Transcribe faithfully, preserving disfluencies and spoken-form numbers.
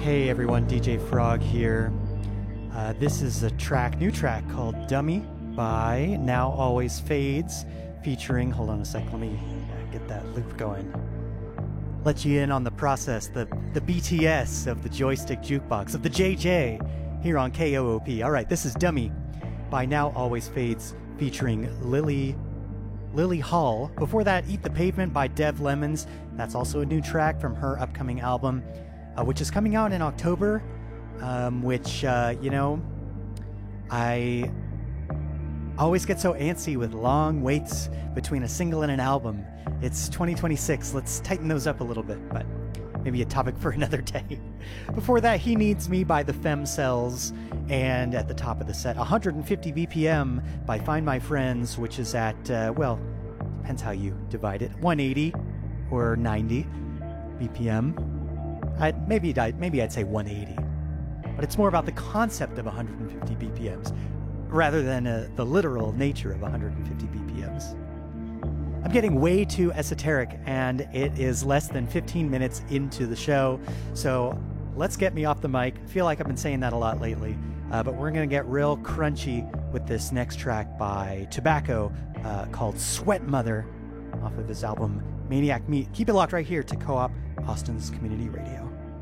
Hey everyone, D J Frog here. Uh, this is a track, new track called Dummy by Now Always Fades, featuring, hold on a sec, let me uh, get that loop going. Let you in on the process, the, the B T S of the Joystick Jukebox, of the J J, here on K O O P. Alright, this is Dummy by Now Always Fades, featuring Lily Lily Hall. Before that, Eat the Pavement by Dev Lemons. That's also a new track from her upcoming album, uh, which is coming out in October, um, which, uh, you know, I always get so antsy with long waits between a single and an album. It's twenty twenty-six. Let's tighten those up a little bit, but maybe a topic for another day. Before that, He Needs Me by the Femcells, and at the top of the set, one hundred fifty B P M by Find My Friends, which is at, uh, well, depends how you divide it, one eighty or ninety B P M. I'd, maybe, I'd, maybe I'd say one eighty, but it's more about the concept of one hundred fifty B P Ms rather than uh, the literal nature of one hundred fifty B P Ms. I'm getting way too esoteric, and it is less than fifteen minutes into the show, so let's get me off the mic. I feel like I've been saying that a lot lately, uh, but we're going to get real crunchy with this next track by Tobacco uh, called Sweat Mother off of his album Maniac Meat. Keep it locked right here to Co-op Austin's Community Radio.